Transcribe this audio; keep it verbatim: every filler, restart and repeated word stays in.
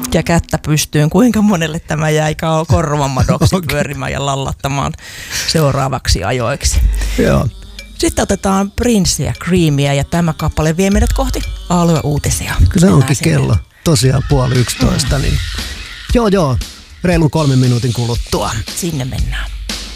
ja kättä pystyyn. Kuinka monelle tämä jäi korvamadoksi Okay. pyörimään ja lallattamaan seuraavaksi ajoiksi. Joo. Sitten otetaan Prince ja Creamia ja tämä kappale vie meidät kohti alueuutisia. Kyllä se onkin kello tosiaan puoli yksitoista. Niin. Joo joo, reilun kolmen minuutin kuluttua. Sinne mennään.